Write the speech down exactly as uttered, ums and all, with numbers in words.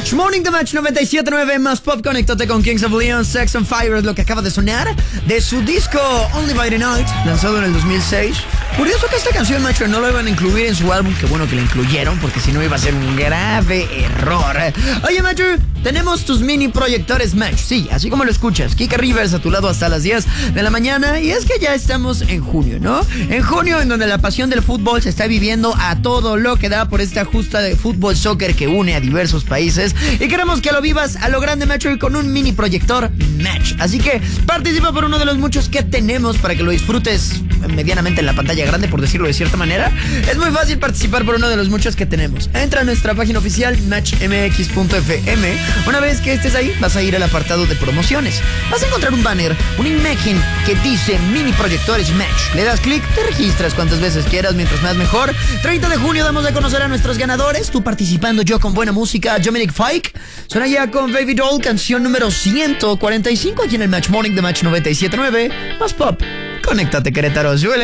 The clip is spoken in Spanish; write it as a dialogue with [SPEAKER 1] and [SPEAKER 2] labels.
[SPEAKER 1] Match Morning, The Match noventa y siete punto nueve más pop. Conéctate con Kings of Leon. Sex on Fire es lo que acaba de sonar de su disco Only by the Night, lanzado en el dos mil seis. Curioso que esta canción, macho, no lo iban a incluir en su álbum. Qué bueno que la incluyeron, porque si no iba a ser un grave error. Oye, macho, tenemos tus mini proyectores Match. Sí, así como lo escuchas. Kika Rivers a tu lado hasta las diez de la mañana. Y es que ya estamos en junio, ¿no? En junio, en donde la pasión del fútbol se está viviendo a todo lo que da por esta justa de fútbol soccer que une a diversos países. Y queremos que lo vivas a lo grande, macho, y con un mini proyector Match. Así que participa por uno de los muchos que tenemos para que lo disfrutes medianamente en la pantalla grande, por decirlo de cierta manera. Es muy fácil participar por uno de los muchos que tenemos. Entra a nuestra página oficial match m x punto f m. Una vez que estés ahí, vas a ir al apartado de promociones. Vas a encontrar un banner, una imagen que dice mini proyectores Match. Le das clic, te registras cuantas veces quieras, mientras más mejor. treinta de junio damos a conocer a nuestros ganadores. Tú participando, yo con buena música. Dominic Fike suena ya con Baby Doll, canción número ciento cuarenta y cinco aquí en el Match Morning de Match noventa y siete punto nueve. Más pop. Conéctate, Querétaro. Suele.